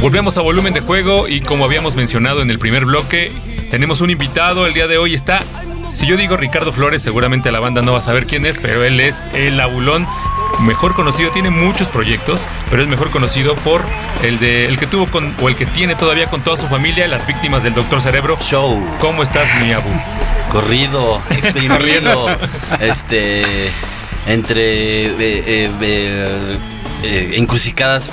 Volvemos a Volumen de Juego y como habíamos mencionado en el primer bloque, tenemos un invitado. El día de hoy está, si yo digo Ricardo Flores, seguramente la banda no va a saber quién es, pero él es el Abulón, mejor conocido, tiene muchos proyectos, pero es mejor conocido por el que tuvo o el que tiene todavía con toda su familia, Las Víctimas del Doctor Cerebro. Show. ¿Cómo estás, mi Abu? Corrido, exprimido, entre encrucijadas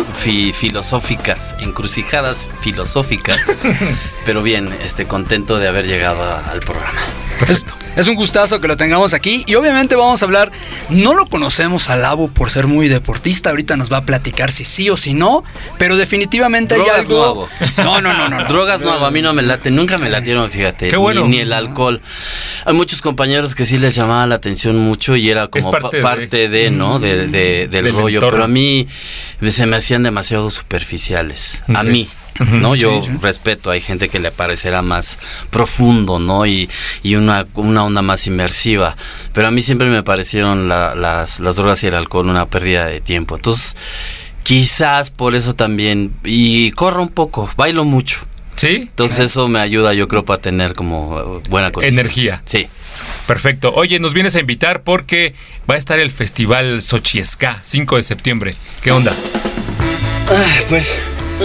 filosóficas, pero bien, contento de haber llegado al programa. Perfecto. Es un gustazo que lo tengamos aquí y obviamente vamos a hablar, no lo conocemos al Abu por ser muy deportista, ahorita nos va a platicar si sí o si no, pero definitivamente drogas hay algo... no hago. No. Drogas no hago, a mí no me late, nunca me latieron, fíjate. Qué bueno. Ni el alcohol. Hay muchos compañeros que sí les llamaba la atención mucho y era como parte de, ¿no? Del rollo, entorno. Pero a mí se me hacían demasiado superficiales, a mí. ¿No? Yo respeto, hay gente que le parecerá más profundo, ¿no? Y una onda más inmersiva, pero a mí siempre me parecieron las drogas y el alcohol una pérdida de tiempo. Entonces, quizás por eso también, y corro un poco, bailo mucho. ¿Sí? Entonces eso me ayuda, yo creo, para tener como buena condición. Energía. Sí. Perfecto. Oye, nos vienes a invitar porque va a estar el Festival Xochiesca, 5 de septiembre. ¿Qué onda? Pues...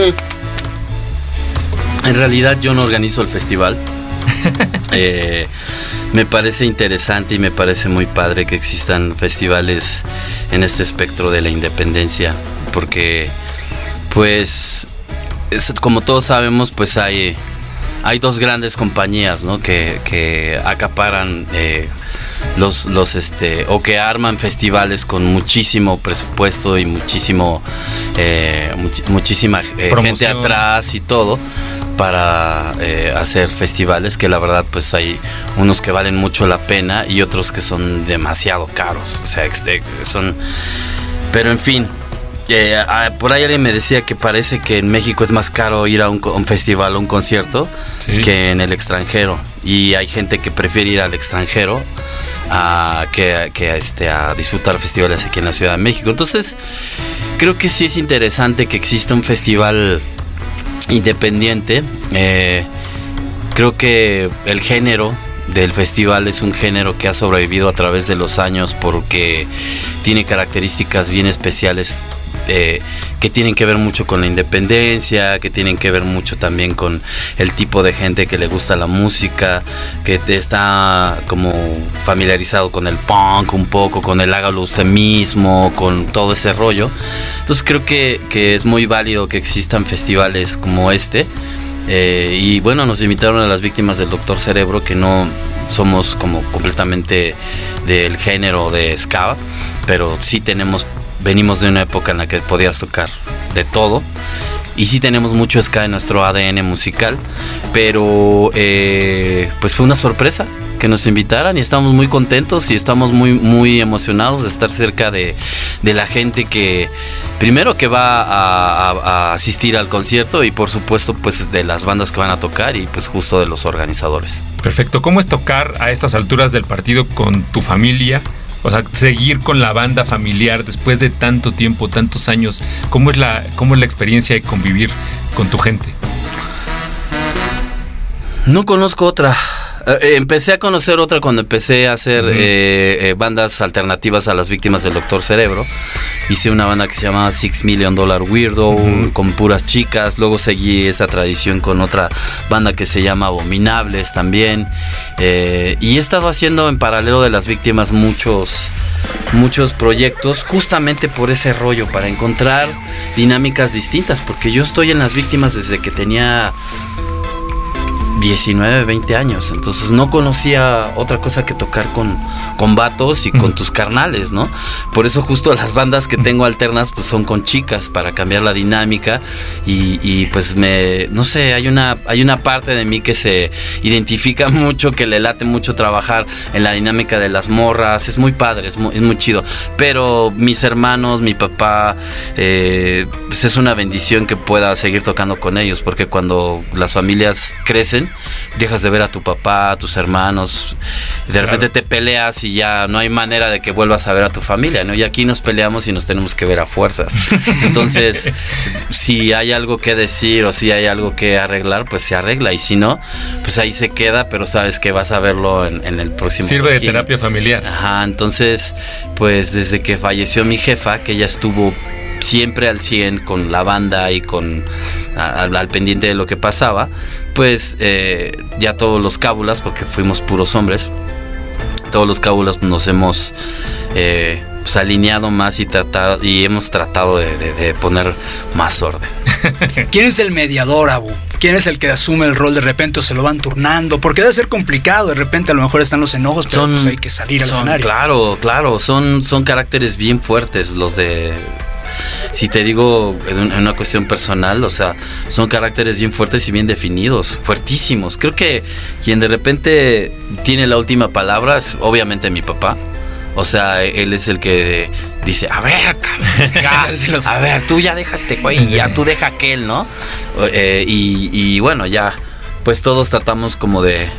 En realidad yo no organizo el festival. Me parece interesante y me parece muy padre que existan festivales en este espectro de la independencia, porque pues como todos sabemos, pues hay dos grandes compañías, ¿no? que acaparan o que arman festivales con muchísimo presupuesto y muchísima gente atrás y todo para hacer festivales, que la verdad pues hay unos que valen mucho la pena y otros que son demasiado caros, o sea, pero en fin, por ahí alguien me decía que parece que en México es más caro ir a un festival o un concierto que en el extranjero, y hay gente que prefiere ir al extranjero a disfrutar festivales aquí en la Ciudad de México. Entonces creo que sí es interesante que exista un festival independiente. Creo que el género del festival es un género que ha sobrevivido a través de los años porque tiene características bien especiales, que tienen que ver mucho con la independencia, que tienen que ver mucho también con el tipo de gente que le gusta la música, que está como familiarizado con el punk un poco, con el hágalo usted mismo, con todo ese rollo. Entonces creo que es muy válido que existan festivales como este. Y bueno, nos invitaron a Las Víctimas del Doctor Cerebro, que no somos como completamente del género de ska, pero sí venimos de una época en la que podías tocar de todo, y sí tenemos mucho ska en nuestro ADN musical, pero pues fue una sorpresa que nos invitaran y estamos muy contentos y estamos muy, muy emocionados de estar cerca de la gente que primero que va a asistir al concierto, y por supuesto pues de las bandas que van a tocar y pues justo de los organizadores. Perfecto. ¿Cómo es tocar a estas alturas del partido con tu familia? O sea, seguir con la banda familiar después de tanto tiempo, tantos años. ¿Cómo es la experiencia de convivir con tu gente? No conozco otra. Empecé a conocer otra cuando empecé a hacer bandas alternativas a Las Víctimas del Doctor Cerebro. Hice una banda que se llamaba $6 Million Weirdo, con puras chicas. Luego seguí esa tradición con otra banda que se llama Abominables también. Y he estado haciendo en paralelo de Las Víctimas muchos proyectos, justamente por ese rollo, para encontrar dinámicas distintas, porque yo estoy en Las Víctimas desde que tenía 19, 20 años, entonces no conocía otra cosa que tocar con vatos y con tus carnales, ¿no? Por eso justo las bandas que tengo alternas pues son con chicas, para cambiar la dinámica, y pues no sé, hay una parte de mí que se identifica mucho, que le late mucho trabajar en la dinámica de las morras. Es muy padre, es muy chido, pero mis hermanos, mi papá, pues es una bendición que pueda seguir tocando con ellos, porque cuando las familias crecen bien, dejas de ver a tu papá, a tus hermanos, de repente te peleas y ya no hay manera de que vuelvas a ver a tu familia, ¿no? Y aquí nos peleamos y nos tenemos que ver a fuerzas. Entonces, si hay algo que decir o si hay algo que arreglar, pues se arregla, y si no, pues ahí se queda, pero sabes que vas a verlo en el próximo. Sirve de terapia familiar. Ajá, entonces, pues desde que falleció mi jefa, que ella estuvo siempre al 100 con la banda y al pendiente de lo que pasaba, pues ya todos los cábulas, porque fuimos puros hombres, todos los cábulas nos hemos pues alineado más y hemos tratado de poner más orden. ¿Quién es el mediador, Abu? ¿Quién es el que asume el rol de repente o se lo van turnando? Porque debe ser complicado, de repente a lo mejor están los enojos, pero pues hay que salir al escenario. Claro, son caracteres bien fuertes los de... Si te digo en una cuestión personal, o sea, son caracteres bien fuertes y bien definidos, fuertísimos. Creo que quien de repente tiene la última palabra es obviamente mi papá. O sea, él es el que dice, a ver, a ver, tú ya dejaste, güey, ya tú deja aquel, ¿no? Y bueno, ya, pues todos tratamos como de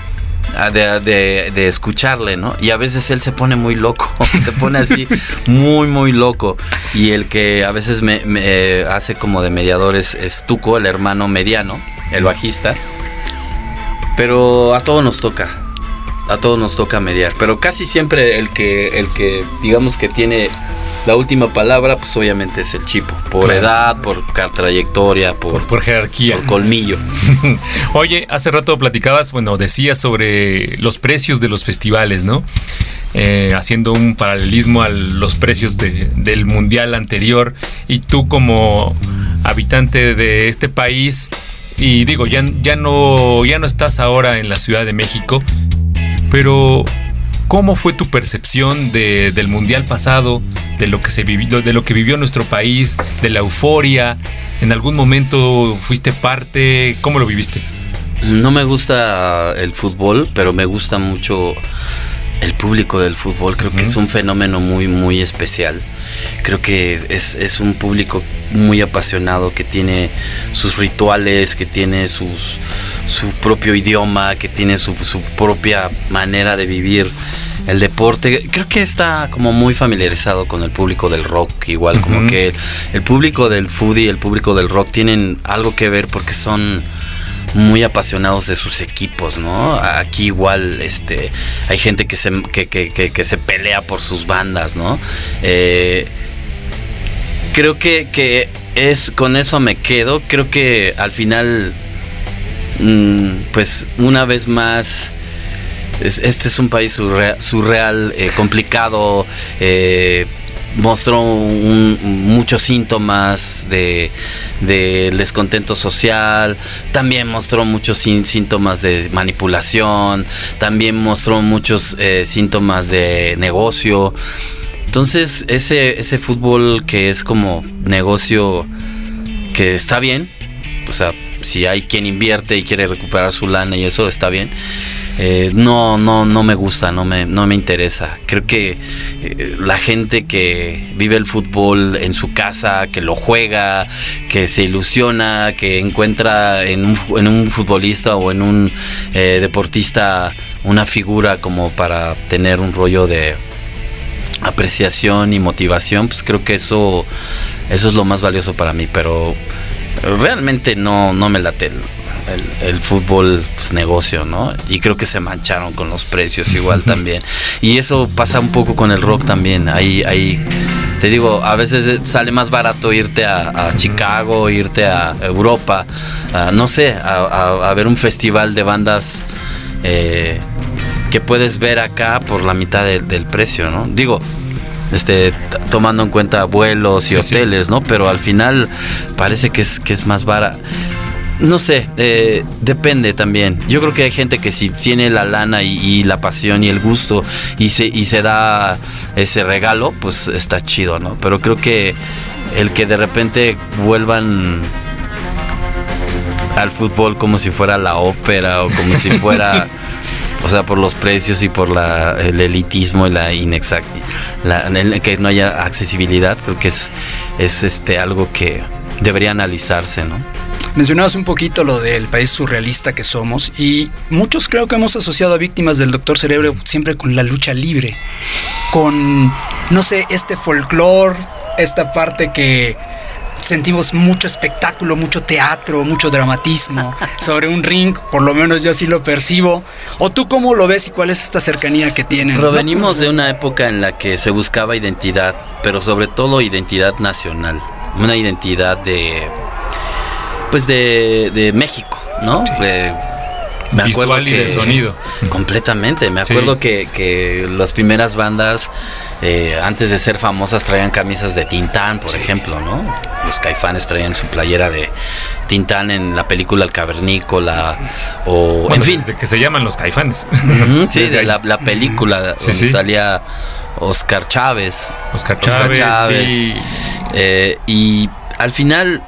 escucharle, ¿no? Y a veces él se pone muy loco, se pone así muy, muy loco. Y el que a veces me hace como de mediador es Tuco, el hermano mediano, el bajista. Pero a todos nos toca mediar. Pero casi siempre el que digamos que tiene la última palabra, pues obviamente es el Chipo. Por edad, por trayectoria, por jerarquía. Por colmillo. Oye, hace rato platicabas, decías sobre los precios de los festivales, ¿no? Haciendo un paralelismo a los precios del mundial anterior. Y tú como habitante de este país, y digo, ya no estás ahora en la Ciudad de México, pero ¿cómo fue tu percepción del mundial pasado, de lo que se vivió, de lo que vivió nuestro país, de la euforia? ¿En algún momento fuiste parte? ¿Cómo lo viviste? No me gusta el fútbol, pero me gusta mucho el público del fútbol. Creo que es un fenómeno muy, muy especial. Creo que es un público muy apasionado, que tiene sus rituales, que tiene su propio idioma, que tiene su propia manera de vivir el deporte. Creo que está como muy familiarizado con el público del rock, igual como que el público del foodie y el público del rock tienen algo que ver porque son muy apasionados de sus equipos, ¿no? Aquí igual hay gente que se pelea por sus bandas, ¿no? Creo que con eso me quedo. Creo que al final, pues una vez más, este es un país surreal, complicado. Mostró muchos síntomas de descontento social, también mostró muchos síntomas de manipulación, también mostró muchos síntomas de negocio. Entonces ese fútbol que es como negocio, que está bien, o sea, si hay quien invierte y quiere recuperar su lana y eso está bien. No me gusta, no me interesa. Creo que la gente que vive el fútbol en su casa, que lo juega, que se ilusiona, que encuentra en un futbolista o en un deportista una figura como para tener un rollo de apreciación y motivación, pues creo que eso es lo más valioso para mí. Pero realmente no me late el fútbol, pues, negocio, ¿no? Y creo que se mancharon con los precios igual también. Y eso pasa un poco con el rock también. Ahí te digo, a veces sale más barato irte a Chicago, irte a Europa, no sé, a ver un festival de bandas que puedes ver acá por la mitad del precio, ¿no? Digo, tomando en cuenta vuelos y hoteles, ¿no? Pero al final parece que es más barato. No sé, depende también. Yo creo que hay gente que si tiene la lana y la pasión y el gusto y se da ese regalo, pues está chido, ¿no? Pero creo que el que de repente vuelvan al fútbol como si fuera la ópera o como si fuera, o sea, por los precios y por el elitismo y la que no haya accesibilidad, creo que es algo que debería analizarse, ¿no? Mencionabas un poquito lo del país surrealista que somos y muchos creo que hemos asociado a Víctimas del Doctor Cerebro siempre con la lucha libre, con, no sé, este folclore, esta parte que sentimos mucho espectáculo, mucho teatro, mucho dramatismo sobre un ring, por lo menos yo así lo percibo. ¿O tú cómo lo ves y cuál es esta cercanía que tienen? Provenimos de una época en la que se buscaba identidad, pero sobre todo identidad nacional, una identidad de México, ¿no? Sí. Me visual y de sonido. Completamente. Me acuerdo que las primeras bandas, antes de ser famosas, traían camisas de Tintán, por ejemplo, ¿no? Los Caifanes traían su playera de Tintán en la película El Cavernícola, o bueno, en fin. De que se llaman los Caifanes. Sí, de la película donde salía Oscar Chávez. Oscar Chávez. Sí. Y al final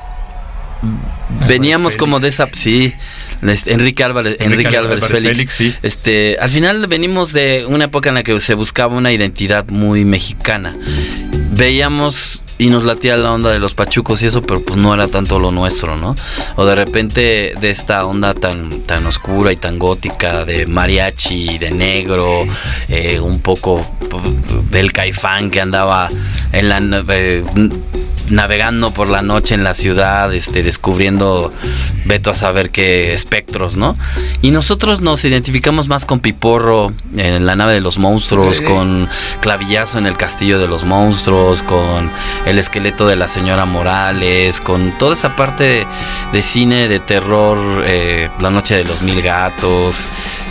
veníamos como de esa... Sí. Enrique Álvarez Félix. Sí. Al final venimos de una época en la que se buscaba una identidad muy mexicana. Veíamos y nos latía la onda de los pachucos y eso, pero pues no era tanto lo nuestro, ¿no? O de repente de esta onda tan oscura y tan gótica de mariachi, de negro, un poco del Caifán que andaba en la navegando por la noche en la ciudad, descubriendo veto a saber qué espectros, ¿no? Y nosotros nos identificamos más con Piporro en La Nave de los Monstruos, con Clavillazo en El Castillo de los Monstruos, con El Esqueleto de la Señora Morales, con toda esa parte de cine de terror, La Noche de los Mil Gatos,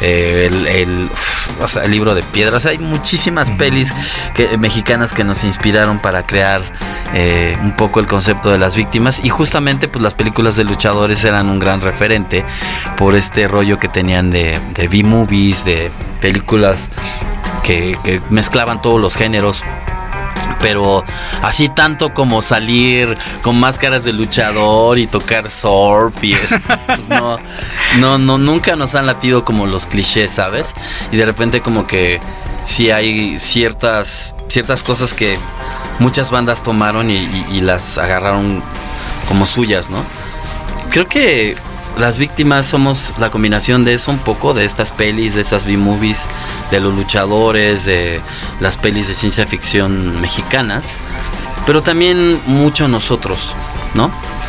el Libro de Piedras. Hay muchísimas pelis mexicanas que nos inspiraron para crear un poco el concepto de las víctimas, y justamente pues las películas de luchadores eran un gran referente por este rollo que tenían de B-movies, de películas que mezclaban todos los géneros. Pero así tanto como salir con máscaras de luchador y tocar surf y eso, pues no, nunca nos han latido como los clichés, ¿sabes? Y de repente como que sí hay ciertas cosas que muchas bandas tomaron y las agarraron como suyas, ¿no? Creo que las víctimas somos la combinación de eso un poco, de estas pelis, de estas B-movies, de los luchadores, de las pelis de ciencia ficción mexicanas, pero también mucho nosotros, ¿no?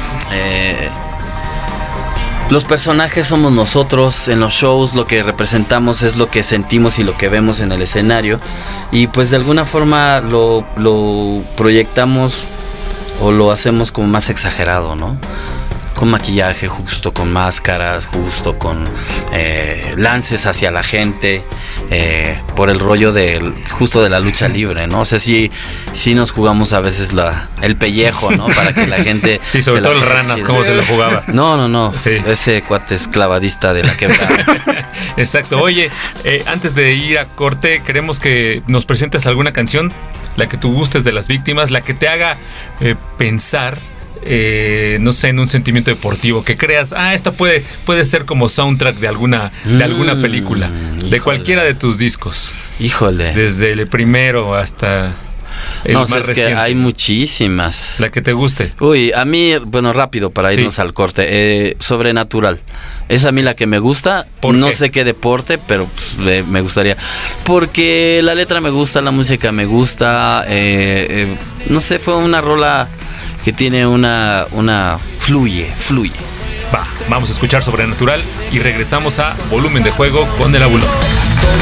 Los personajes somos nosotros, en los shows lo que representamos es lo que sentimos y lo que vemos en el escenario, y pues de alguna forma lo proyectamos o lo hacemos como más exagerado, ¿no? Con maquillaje, justo con máscaras, justo con lances hacia la gente, por el rollo justo de la lucha libre, ¿no? O sea, sí nos jugamos a veces el pellejo, ¿no? Para que la gente... Sí, sobre todo el Ranas, chida. ¿Cómo se lo jugaba? No. Sí. Ese cuate es clavadista de la quebrada. Exacto. Oye, antes de ir a corte, queremos que nos presentes alguna canción, la que tú gustes de las víctimas, la que te haga pensar... no sé, en un sentimiento deportivo, que creas, esto puede ser como soundtrack de alguna película, de cualquiera de tus discos. Híjole. Desde el primero hasta el más reciente. Que hay muchísimas. La que te guste. Uy, a mí, bueno, rápido para irnos al corte. Sobrenatural. Es a mí la que me gusta. No sé qué deporte, pero me gustaría. Porque la letra me gusta, la música me gusta. No sé, fue una rola que tiene una fluye. Vamos a escuchar Sobrenatural y regresamos a Volumen de Juego con el Abulón.